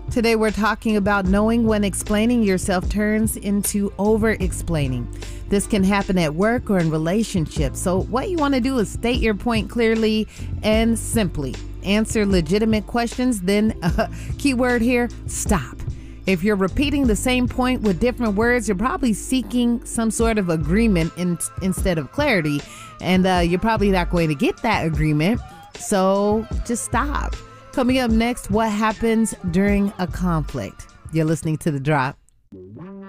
Today we're talking about knowing when explaining yourself turns into over-explaining. This can happen at work or in relationships. So what you want to do is state your point clearly and simply. Answer legitimate questions, then keyword here, stop. If you're repeating the same point with different words, you're probably seeking some sort of agreement instead of clarity. And you're probably not going to get that agreement. So just stop. Coming up next, what happens during a conflict? You're listening to The Drop.